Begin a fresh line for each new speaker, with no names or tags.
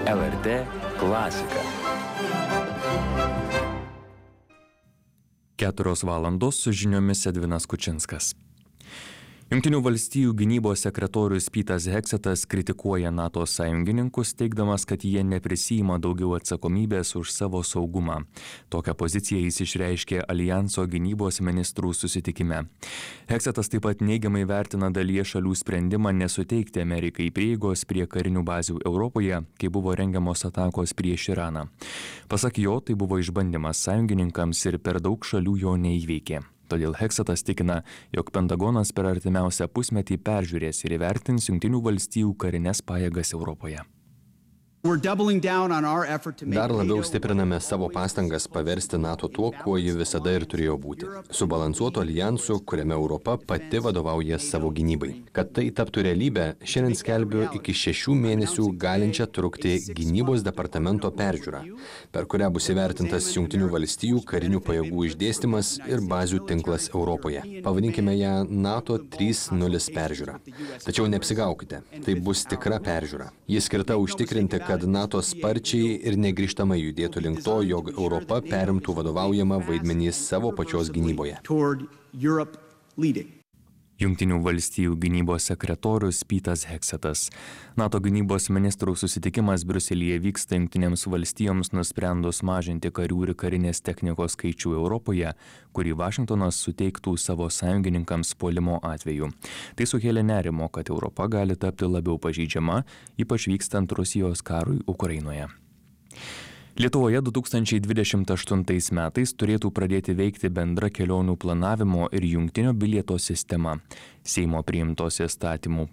LRT klasika. 4 valandos su žiniomis Edvinas Kučinskas. Jungtinių valstijų gynybos sekretorius Petas Heksetas kritikuoja NATO sąjungininkus, teigdamas, kad jie neprisiima daugiau atsakomybės už savo saugumą. Tokią poziciją jis išreiškė Alijanso gynybos ministrų susitikime. Heksetas taip pat neigiamai vertina dalies šalių sprendimą nesuteikti Amerikai prieigos prie karinių bazių Europoje, kai buvo rengiamos atakos prieš Iraną. Pasak jo, tai buvo išbandymas sąjungininkams ir per daug šalių jo neįveikė. Todėl Heksetas tikina, jog Pentagonas per artimiausią pusmetį peržiūrės ir įvertins Jungtinių valstijų karines pajėgas Europoje.
Dar labiau stipriname savo pastangas paversti NATO tuo, kuo ji visada ir turėjo būti. Subalansuotu alijansu, kuriame Europa pati vadovauja savo gynybai. Kad tai taptų realybę, šiandien skelbiu iki 6 mėnesių galinčią trukti gynybos departamento peržiūrą, per kurią bus įvertintas Jungtinių valstijų karinių pajėgų išdėstymas ir bazių tinklas Europoje. Pavadinkime ją NATO 3.0 peržiūra. Tačiau neapsigaukite, tai bus tikra peržiūra. Ji skirta užtikrinti, kad NATO sparčiai ir negrįžtamai judėtų link to, jog Europa perimtų vadovaujamą vaidmenį savo pačios gynyboje.
Jungtinių valstijų gynybos sekretorius Petas Heksetas. NATO gynybos ministrų susitikimas Briuselyje vyksta Jungtinėms valstijoms nusprendus mažinti karių ir karinės technikos skaičių Europoje, kurį Vašingtonas suteiktų savo sąjungininkams puolimo atveju. Tai sukėlė nerimo, kad Europa gali tapti labiau pažeidžiama, ypač vykstant Rusijos karui Ukrainoje. Lietuvoje 2028 metais turėtų pradėti veikti bendra kelionių planavimo ir jungtinio bilieto sistema. Seimo priimtos įstatymų